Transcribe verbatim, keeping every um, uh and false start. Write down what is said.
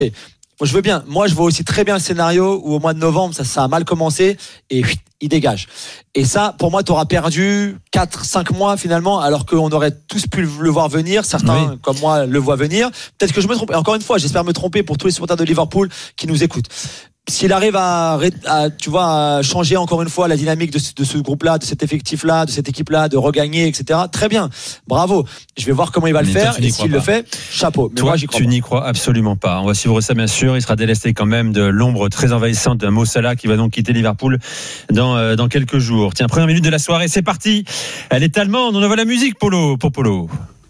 Moi, je veux bien. Moi, je vois aussi très bien le scénario où au mois de novembre, ça, ça a mal commencé et pff, il dégage. Et ça, pour moi, tu auras perdu quatre cinq mois finalement, alors qu'on aurait tous pu le voir venir. Certains, oui. comme moi, le voient venir. Peut-être que je me trompe. Et encore une fois, j'espère me tromper pour tous les supporters de Liverpool qui nous écoutent. S'il arrive à, à, tu vois, à changer encore une fois la dynamique de ce, de ce groupe-là, de cet effectif-là, de cette équipe-là, de regagner, et cetera. Très bien, bravo. Je vais voir comment il va mais le faire. Toi, et s'il pas. le fait, chapeau. Mais toi, moi, j'y crois tu pas. n'y crois absolument pas. On va suivre ça, bien sûr. Il sera délesté quand même de l'ombre très envahissante de Mo Salah qui va donc quitter Liverpool dans euh, dans quelques jours. Tiens, première minute de la soirée, c'est parti. Elle est allemande. On envoie la musique, Polo, pour Polo.